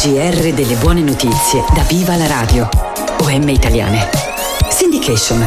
GR delle buone notizie da Viva la Radio. OM Italiane. Syndication.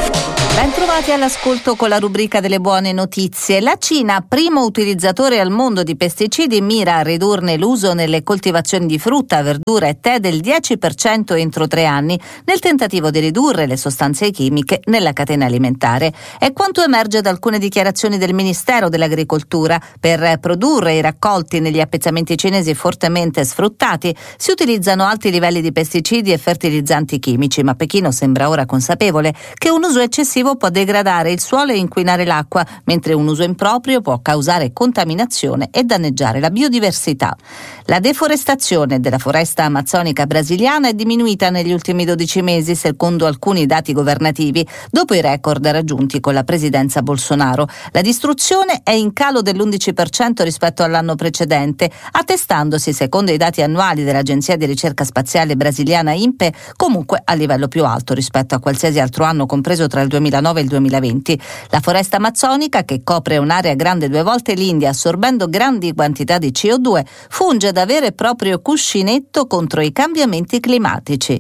Ben trovati all'ascolto con la rubrica delle buone notizie. La Cina, primo utilizzatore al mondo di pesticidi, mira a ridurne l'uso nelle coltivazioni di frutta, verdura e tè del 10% entro 3 anni, nel tentativo di ridurre le sostanze chimiche nella catena alimentare. È quanto emerge da alcune dichiarazioni del Ministero dell'Agricoltura. Per produrre i raccolti negli appezzamenti cinesi fortemente sfruttati si utilizzano alti livelli di pesticidi e fertilizzanti chimici, ma Pechino sembra ora consapevole che un uso eccessivo può degradare il suolo e inquinare l'acqua, mentre un uso improprio può causare contaminazione e danneggiare la biodiversità. La deforestazione della foresta amazzonica brasiliana è diminuita negli ultimi 12 mesi, secondo alcuni dati governativi, dopo i record raggiunti con la presidenza Bolsonaro. La distruzione è in calo dell'11% rispetto all'anno precedente, attestandosi, secondo i dati annuali dell'Agenzia di ricerca spaziale brasiliana INPE, comunque a livello più alto rispetto a qualsiasi altro anno compreso tra il 2009 e il 2020. La foresta amazzonica, che copre un'area grande 2 volte l'India, assorbendo grandi quantità di CO2, funge da vero e proprio cuscinetto contro i cambiamenti climatici.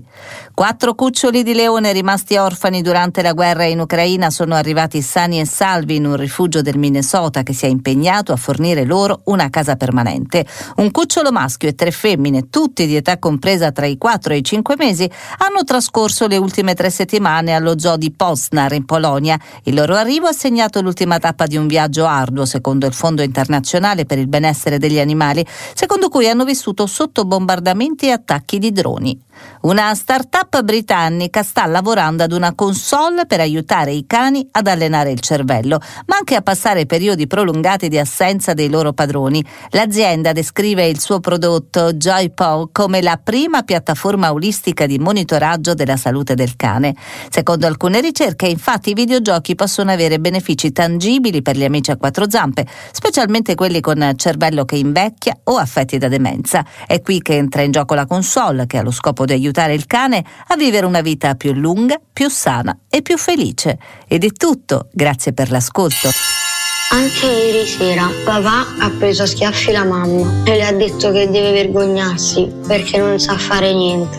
4 cuccioli di leone rimasti orfani durante la guerra in Ucraina sono arrivati sani e salvi in un rifugio del Minnesota che si è impegnato a fornire loro una casa permanente. Un cucciolo maschio e 3 femmine, tutti di età compresa tra i 4 e i 5 mesi, hanno trascorso le ultime 3 settimane allo zoo di Poznar in Polonia. Il loro arrivo ha segnato l'ultima tappa di un viaggio arduo, secondo il Fondo internazionale per il benessere degli animali, secondo cui hanno vissuto sotto bombardamenti e attacchi di droni. Una start-up britannica sta lavorando ad una console per aiutare i cani ad allenare il cervello, ma anche a passare periodi prolungati di assenza dei loro padroni. L'azienda descrive il suo prodotto JoyPaw come la prima piattaforma olistica di monitoraggio della salute del cane. Secondo alcune ricerche, infatti, i videogiochi possono avere benefici tangibili per gli amici a 4 zampe, specialmente quelli con cervello che invecchia o affetti da demenza. È qui che entra in gioco la console, che ha lo scopo di aiutare il cane a vivere una vita più lunga, più sana e più felice. Ed è tutto, grazie per l'ascolto. Anche ieri sera papà ha preso a schiaffi la mamma e le ha detto che deve vergognarsi perché non sa fare niente.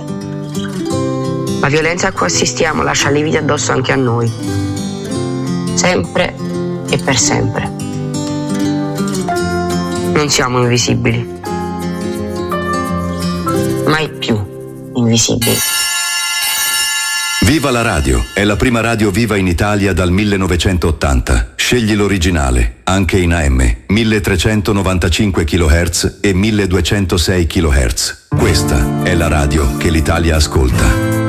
La violenza a cui assistiamo lascia lividi addosso anche a noi, sempre e per sempre. Non siamo invisibili, mai più invisibili. Viva la radio, è la prima radio viva in Italia dal 1980. Scegli l'originale, anche in AM, 1395 kHz e 1206 kHz. Questa è la radio che l'Italia ascolta.